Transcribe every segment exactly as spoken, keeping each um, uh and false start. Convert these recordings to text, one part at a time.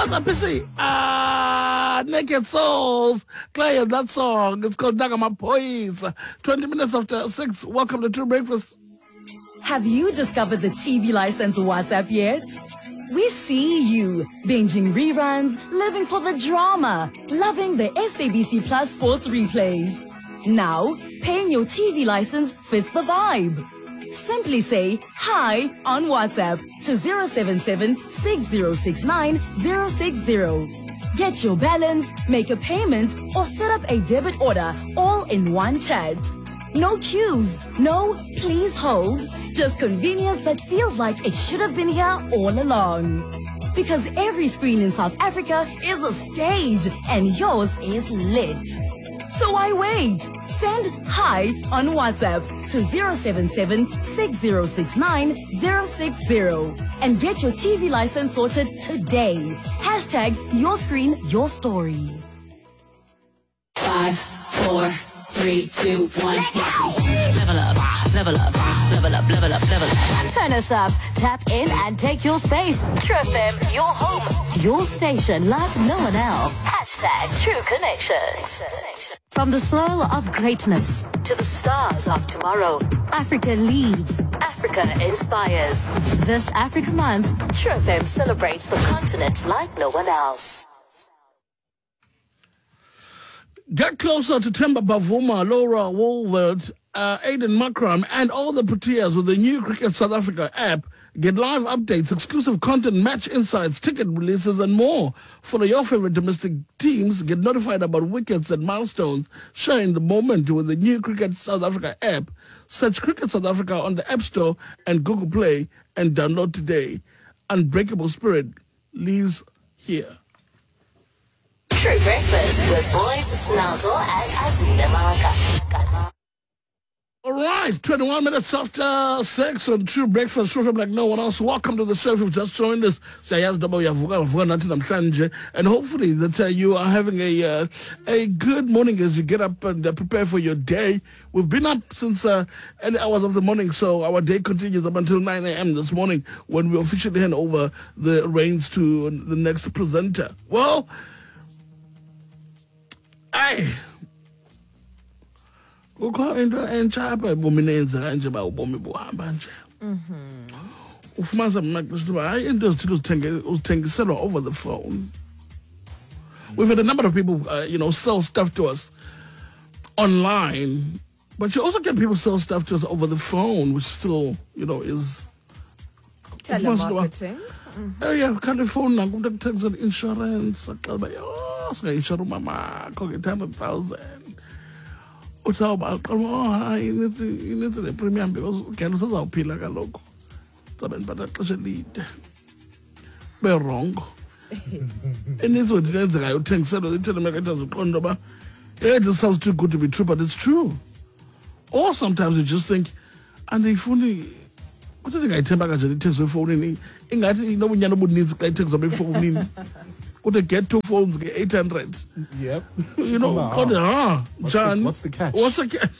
Yes, I'm busy. Ah, Naked Souls. Playing that song. It's called Nagama Boys. twenty minutes after six. Welcome to True Breakfast. Have you discovered the T V license WhatsApp yet? We see you binging reruns, living for the drama, loving the S A B C Plus sports replays. Now, paying your T V license fits the vibe. Simply say hi on WhatsApp to zero seven seven, six zero six nine, zero six zero. Get your balance, make a payment, or set up a debit order all in one chat. No queues, no please hold, just convenience that feels like it should have been here all along. Because every screen in South Africa is a stage and yours is lit. So why wait? Send hi on WhatsApp to zero seven seven, six zero six nine, zero six zero and get your T V license sorted today. Hashtag your screen, your story. Five, four, three, two, one. Level up, level up, level up, level up, level up. Turn us up, tap in and take your space. True F M, your home, your station like no one else. Hashtag True Connections. From the soil of greatness to the stars of tomorrow, Africa leads, Africa inspires. This Africa Month, True F M celebrates the continent like no one else. Get closer to Themba Bavuma, Laura Woolworth, uh, Aidan Makram, and all the Proteas with the new Cricket South Africa app. Get live updates, exclusive content, match insights, ticket releases, and more. Follow your favorite domestic teams. Get notified about wickets and milestones. Share in the moment with the new Cricket South Africa app. Search Cricket South Africa on the App Store and Google Play and download today. Unbreakable Spirit lives here. True Breakfast with Boys Snazzle and Azina Malaka. All right, twenty-one minutes after six on True Breakfast, show from like no one else. Welcome to the show. If you've just joined us, and hopefully that uh, you are having a uh, a good morning as you get up and uh, prepare for your day. We've been up since uh, early hours of the morning, so our day continues up until nine a.m. this morning when we officially hand over the reins to the next presenter. Well, I... Ukho into entsha apha ebomini eyenzeka kanje ba ubomi buhamba nje. Mhm. Ufumanisa mina ukuthi hayi into ezithile uzithenge uzithengiselwa over the phone. We've had a number of people uh, you know sell stuff to us online, but you also get people sell stuff to us over the phone, which still, you know, is telemarketing. Oh yeah, kind of phone nangu umuntu ekuthengisela insurance, aqala ba yo singa-insure umama akho nge one hundred thousand. Utawuba aqala hayi nithi nithi le premium because ngena usazawuphila kaloko. Zabe nibhatha xesha elide. Be wrong. Enithi ndenzeka uthengisela i-telemarketers uqonda ba it sounds too good to be true, but it's true. Or sometimes you just think andifuni kuthi ngayithemba kanjani ithengiswe efonini ingathi inobunyana obuninzi xa ithengiswa efonini. Could they get two phones, get eight hundred? Yep. You know, oh, call it, ah, what's John. The, what's the catch? What's the catch?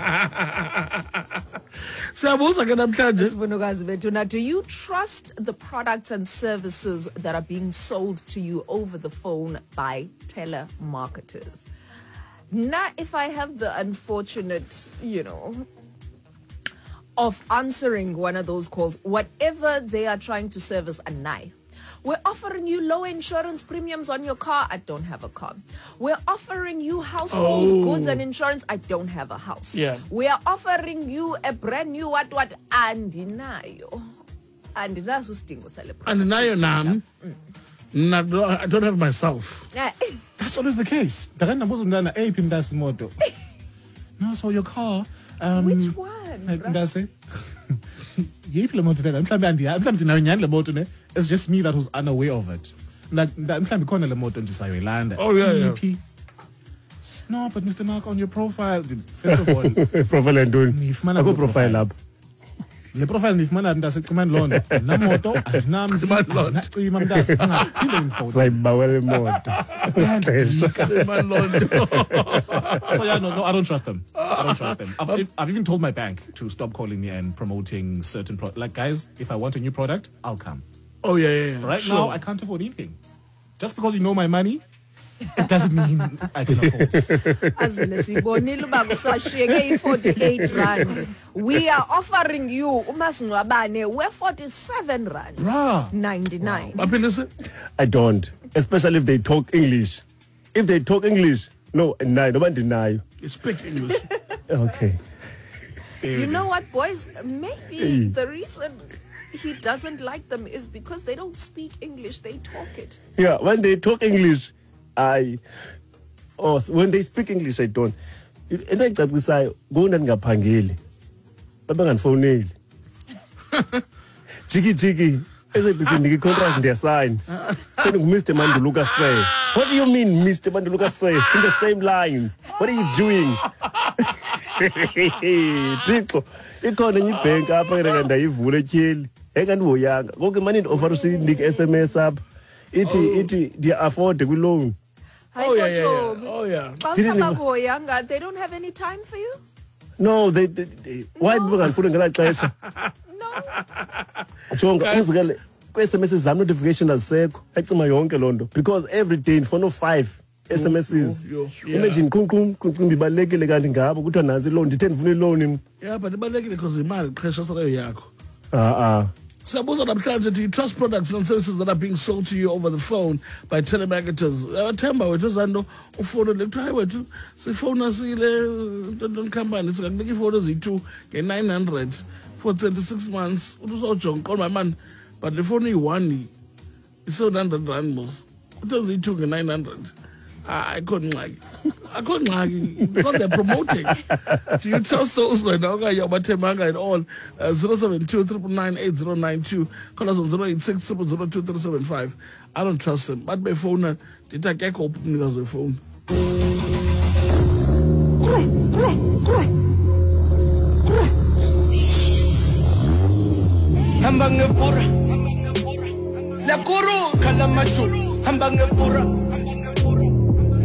Now, do you trust the products and services that are being sold to you over the phone by telemarketers? Now, if I have the unfortunate, you know, of answering one of those calls, whatever they are trying to service a knife. We're offering you low insurance premiums on your car. I don't have a car. We're offering you household oh. goods and insurance. I don't have a house. Yeah. We are offering you a brand new what what and dinayo. And that's a sting of celebration. And dinayo nam. I don't have myself. That's always the case. No, so your car. Um, Which one? It's just me that was unaware of it. Like, oh, yeah, yeah. No, but Mister Mark, on your profile, first of all, profile and doing. I go profile up. The profile if man does it command loan. Namoto, and Nam Imam does it. Like Bawele So, yeah, no, no, I don't trust them. I don't trust them. I've, I've even told my bank to stop calling me and promoting certain products. Like, guys, if I want a new product, I'll come. Oh, yeah, yeah, yeah. Right sure. now, I can't afford anything. Just because you know my money, it doesn't mean I can afford. Azile sibonile uba kusashiyeke i-forty-eight rand. We are offering you umasingcwabane we-forty-seven rand Bruh. ninety-nine. Baphilise? I don't. Especially if they talk English. If they talk English, no, no, don't deny you. You speak English. Okay. You know what, boys? Maybe Hey. the reason he doesn't like them is because they don't speak English, they talk it. Yeah, when they talk English, I. Oh, when they speak English, I don't. Into engicacisayo ngona ningaphangeli. Babanganifoneli. Jiki jiki. Ezebisi ndike contract ndiyasign. Send Mister Manduluka say. What do you mean, Mister Manduluka say? In the same line. What are you doing? Tixo. Ikhona enye ibhank apha ke ndayivula etyheli. Engandihoyanga. Konke manje offer usindike S M S apha. Ithi ithi dia afford kwi loan. Oh, yeah, yeah, yeah. Oh, yeah. Didn't even- Younger, they don't have any time for you? No, they, they, they why No. bangangifuni ngela xesha? No. Jonga umzekele kwi-S M S zam notification azisekho. Ecima yonke loo nto because every day ndifona five S M Ss. yo, yeah. Imagine qunqum qunqum ibalekile kanti ngabo kuthiwa nansi loan ndithe ndifuna iloan. Yeah, but ibalulekile because imali qhesha saleyo yakho. Ah ah. Siyabuza namhlanje, do you trust products and services that are being sold to you over the phone by telemarketers? Athemba wethu zando ufone le kuthiwa hayi wethu sifona sile ntoni company singakunika ifoni eziyi-two nge-nine hundred for thirty-six months. Uthi uzawujonga uqonda my man, but le foni iyi-one i-seven hundred rand mos. Uthi eziyi-two nge-nine hundred. Ah, akho ngxaki. Akho ngxaki because they're promoting. Do you trust those right now? Okay, yabathembanga at all. Uh, zero seven two, nine nine eight zero nine two. Call us on zero eight six, zero zero two three seven five. I don't trust them. But by phone, did I get open because of phone? hamba ngefura la kuru khala majulu hamba ngefura